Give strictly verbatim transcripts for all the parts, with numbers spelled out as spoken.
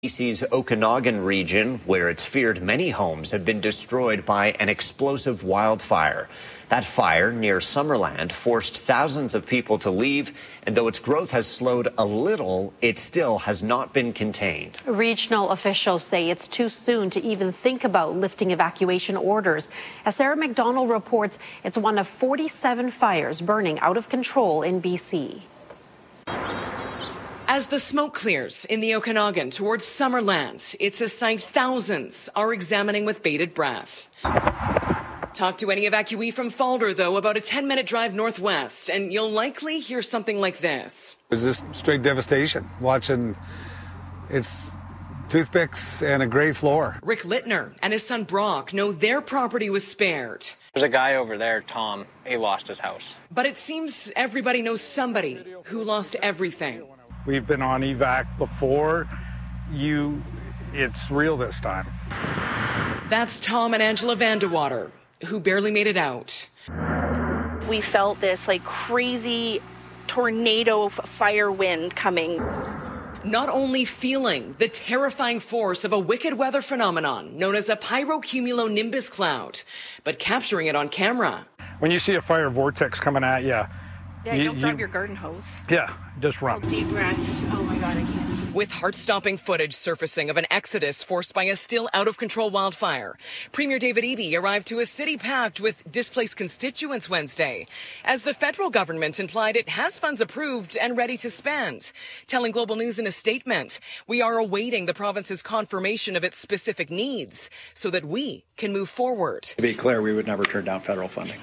B C's Okanagan region, where it's feared many homes have been destroyed by an explosive wildfire. That fire near Summerland forced thousands of people to leave, and though its growth has slowed a little, it still has not been contained. Regional officials say it's too soon to even think about lifting evacuation orders. As Sarah McDonald reports, it's one of forty-seven fires burning out of control in B C. As the smoke clears in the Okanagan towards Summerland, it's a sight thousands are examining with bated breath. Talk to any evacuee from Falder, though, about a ten-minute drive northwest, and you'll likely hear something like this. It was just straight devastation, watching its toothpicks and a gray floor. Rick Littner and his son Brock know their property was spared. There's a guy over there, Tom. He lost his house. But it seems everybody knows somebody who lost everything. We've been on evac before. You, it's real this time. That's Tom and Angela Vandewater, who barely made it out. We felt this like crazy tornado fire wind coming. Not only feeling the terrifying force of a wicked weather phenomenon known as a pyrocumulonimbus cloud, but capturing it on camera. When you see a fire vortex coming at you, Yeah, you, don't grab your garden hose. Yeah, just run. Oh, deep breaths. Oh my God, I can't see. With heart-stopping footage surfacing of an exodus forced by a still out-of-control wildfire, Premier David Eby arrived to a city packed with displaced constituents Wednesday, as the federal government implied it has funds approved and ready to spend. Telling Global News in a statement, "We are awaiting the province's confirmation of its specific needs so that we can move forward." To be clear, we would never turn down federal funding.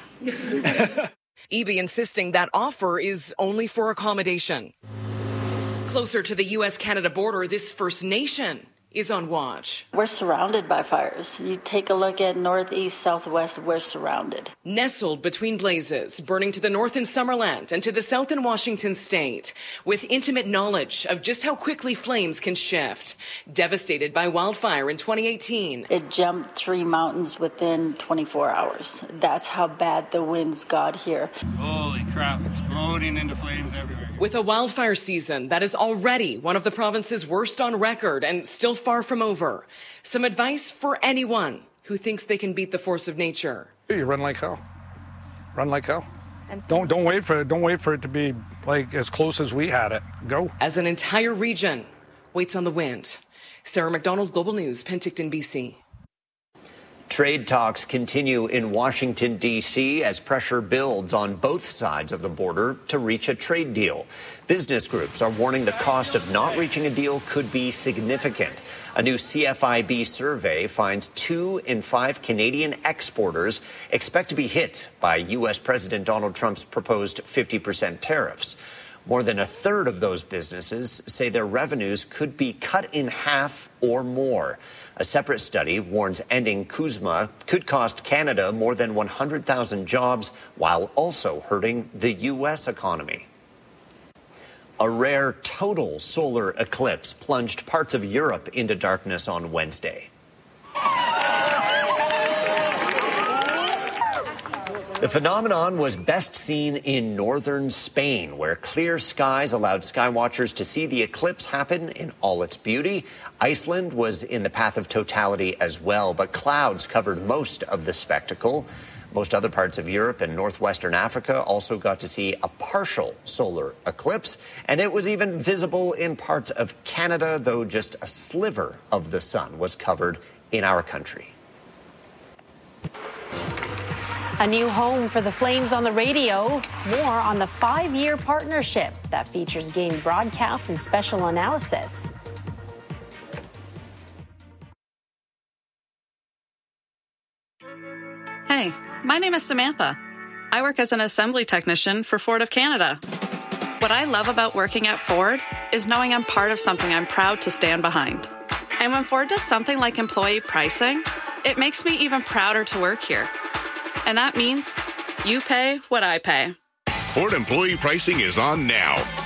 Eby insisting that offer is only for accommodation. Closer to the U S Canada border, this First Nation is on watch. We're surrounded by fires. You take a look at northeast, southwest, we're surrounded. Nestled between blazes, burning to the north in Summerland and to the south in Washington state, with intimate knowledge of just how quickly flames can shift. Devastated by wildfire in twenty eighteen. It jumped three mountains within twenty-four hours. That's how bad the winds got here. Holy crap, exploding into flames everywhere. With a wildfire season that is already one of the province's worst on record and still far from over, some advice for anyone who thinks they can beat the force of nature. You run like hell. Run like hell. Don't don't wait for it. Don't wait for it to be like as close as we had it. Go. As an entire region waits on the wind. Sarah McDonald, Global News, Penticton, B C. Trade talks continue in Washington, D C as pressure builds on both sides of the border to reach a trade deal. Business groups are warning the cost of not reaching a deal could be significant. A new C F I B survey finds two in five Canadian exporters expect to be hit by U S President Donald Trump's proposed fifty percent tariffs. More than a third of those businesses say their revenues could be cut in half or more. A separate study warns ending CUSMA could cost Canada more than one hundred thousand jobs while also hurting the U S economy. A rare total solar eclipse plunged parts of Europe into darkness on Wednesday. The phenomenon was best seen in northern Spain, where clear skies allowed skywatchers to see the eclipse happen in all its beauty. Iceland was in the path of totality as well, but clouds covered most of the spectacle. Most other parts of Europe and northwestern Africa also got to see a partial solar eclipse, and it was even visible in parts of Canada, though just a sliver of the sun was covered in our country. A new home for the Flames on the radio. More on the five-year partnership that features game broadcasts and special analysis. Hey, my name is Samantha. I work as an assembly technician for Ford of Canada. What I love about working at Ford is knowing I'm part of something I'm proud to stand behind. And when Ford does something like employee pricing, it makes me even prouder to work here. And that means you pay what I pay. Ford employee pricing is on now.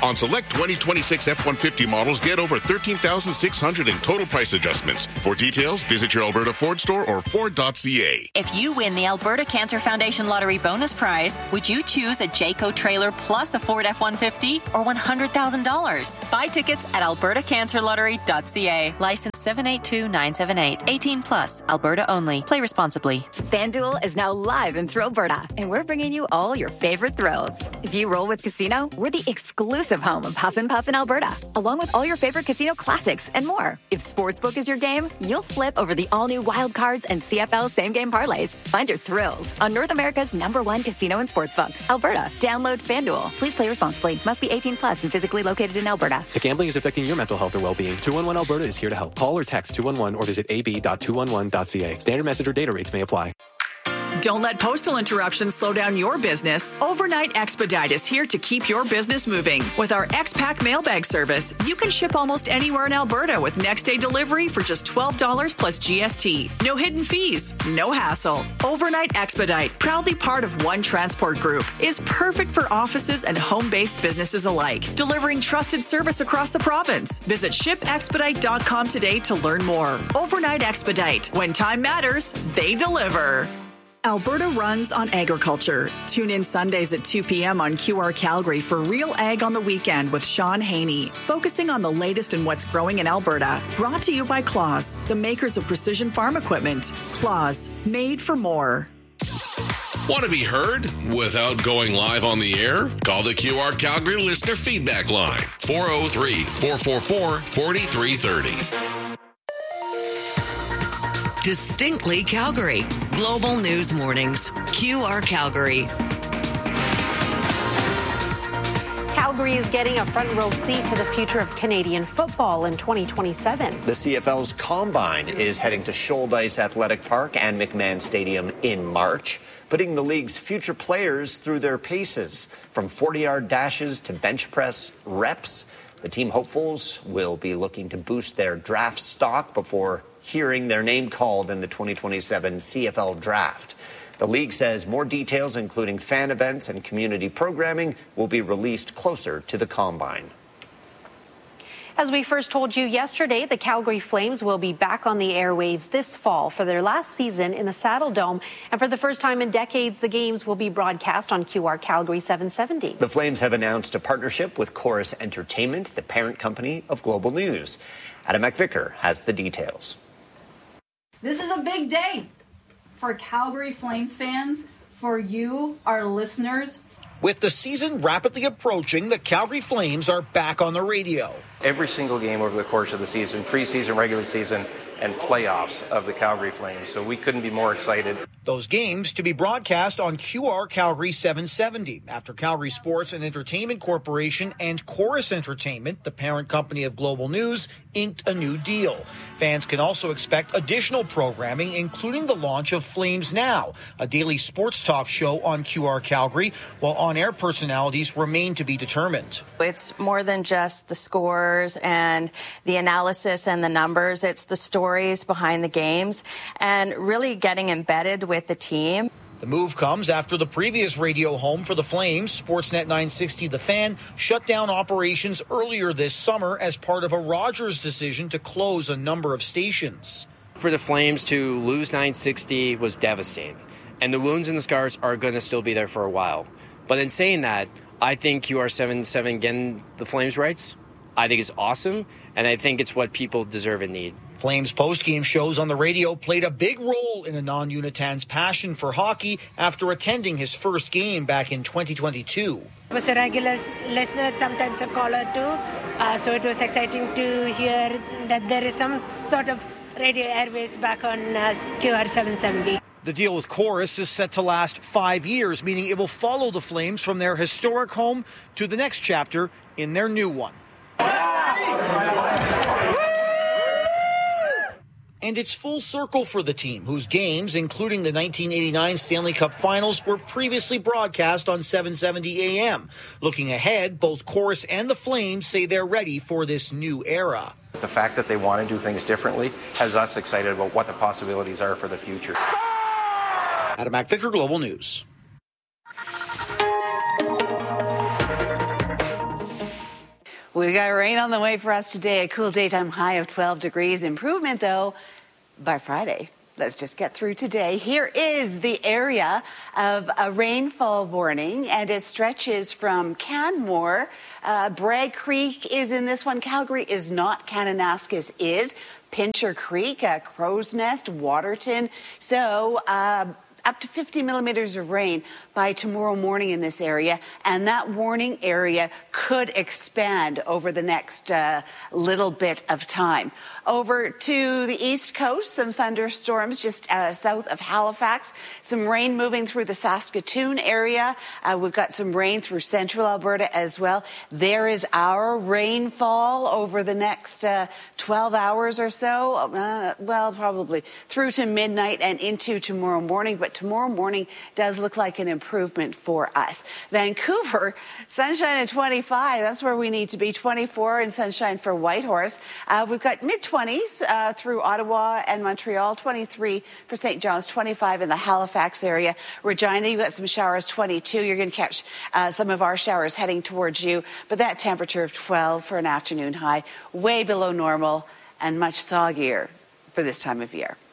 On select twenty twenty-six F one fifty models, get over thirteen thousand six hundred dollars in total price adjustments. For details, visit your Alberta Ford store or Ford dot C A. If you win the Alberta Cancer Foundation Lottery bonus prize, would you choose a Jayco trailer plus a Ford F one fifty or one hundred thousand dollars? Buy tickets at alberta cancer lottery dot c a. License seven eight two nine seven eight. eighteen plus. Alberta only. Play responsibly. FanDuel is now live in Thrillberta, and we're bringing you all your favorite thrills. If you roll with Casino, we're the exclusive home of Huff and Puff in Alberta, along with all your favorite casino classics and more. If Sportsbook is your game, you'll flip over the all-new Wild Cards and C F L same-game parlays. Find your thrills on North America's number one casino and sportsbook, Alberta. Download FanDuel. Please play responsibly. Must be eighteen plus and physically located in Alberta. If gambling is affecting your mental health or well-being, two one one Alberta is here to help. Call or text two one one or visit a b dot two one one dot c a. Standard message or data rates may apply. Don't let postal interruptions slow down your business. Overnight Expedite is here to keep your business moving. With our X-Pack mailbag service, you can ship almost anywhere in Alberta with next-day delivery for just twelve dollars plus G S T. No hidden fees, no hassle. Overnight Expedite, proudly part of One Transport Group, is perfect for offices and home-based businesses alike, delivering trusted service across the province. Visit ship expedite dot com today to learn more. Overnight Expedite. When time matters, they deliver. Alberta runs on agriculture. Tune in Sundays at two p.m. on Q R Calgary for Real Ag on the Weekend with Sean Haney, focusing on the latest in what's growing in Alberta. Brought to you by Claas, the makers of precision farm equipment. Claas, made for more. Want to be heard without going live on the air? Call the Q R Calgary listener feedback line, four oh three, four four four, four three three oh. Distinctly Calgary. Global News Mornings. Q R Calgary. Calgary is getting a front row seat to the future of Canadian football in twenty twenty-seven. The C F L's Combine is heading to Shoaldice Athletic Park and McMahon Stadium in March, putting the league's future players through their paces. From forty-yard dashes to bench press reps, the team hopefuls will be looking to boost their draft stock before hearing their name called in the twenty twenty-seven C F L Draft. The league says more details, including fan events and community programming, will be released closer to the Combine. As we first told you yesterday, the Calgary Flames will be back on the airwaves this fall for their last season in the Saddle Dome. And for the first time in decades, the games will be broadcast on Q R Calgary seven seventy. The Flames have announced a partnership with Chorus Entertainment, the parent company of Global News. Adam McVicker has the details. This is a big day for Calgary Flames fans, for you, our listeners. With the season rapidly approaching, the Calgary Flames are back on the radio. Every single game over the course of the season, preseason, regular season, and playoffs of the Calgary Flames. So we couldn't be more excited. Those games to be broadcast on Q R Calgary seven seventy after Calgary Sports and Entertainment Corporation and Chorus Entertainment, the parent company of Global News, inked a new deal. Fans can also expect additional programming, including the launch of Flames Now, a daily sports talk show on Q R Calgary, while on-air personalities remain to be determined. It's more than just the scores and the analysis and the numbers. It's the stories behind the games and really getting embedded with the team. The move comes after the previous radio home for the Flames, Sportsnet nine sixty The Fan, shut down operations earlier this summer as part of a Rogers decision to close a number of stations. For the Flames to lose nine sixty was devastating, and the wounds and the scars are going to still be there for a while. But in saying that, I think Q R seven seven getting the Flames rights, I think is awesome, and I think it's what people deserve and need. Flames postgame shows on the radio played a big role in a non-Unitan's passion for hockey after attending his first game back in twenty twenty-two. I was a regular listener, sometimes a caller too, uh, so it was exciting to hear that there is some sort of radio airways back on uh, Q R seven seventy. The deal with Chorus is set to last five years, meaning it will follow the Flames from their historic home to the next chapter in their new one. And it's full circle for the team, whose games, including the nineteen eighty-nine Stanley Cup Finals, were previously broadcast on seven seventy A M. Looking ahead, both Chorus and the Flames say they're ready for this new era. The fact that they want to do things differently has us excited about what the possibilities are for the future. Adam McVicker, Global News. We got rain on the way for us today. A cool daytime high of twelve degrees. Improvement, though, by Friday. Let's just get through today. Here is the area of a rainfall warning, and it stretches from Canmore. Uh, Bragg Creek is in this one. Calgary is not. Kananaskis is. Pincher Creek, uh, Crow's Nest, Waterton. So, uh, up to fifty millimeters of rain by tomorrow morning in this area, and that warning area could expand over the next uh, little bit of time. Over to the east coast, some thunderstorms just uh, south of Halifax, some rain moving through the Saskatoon area. Uh, we've got some rain through central Alberta as well. There is our rainfall over the next uh, twelve hours or so, uh, well, probably through to midnight and into tomorrow morning, but tomorrow morning does look like an improvement for us. Vancouver, sunshine at twenty-five. That's where we need to be. twenty-four and sunshine for Whitehorse. Uh, we've got mid-twenties uh, through Ottawa and Montreal. twenty-three for Saint John's. twenty-five in the Halifax area. Regina, you've got some showers. twenty-two. You're going to catch uh, some of our showers heading towards you. But that temperature of twelve for an afternoon high, way below normal and much soggier for this time of year.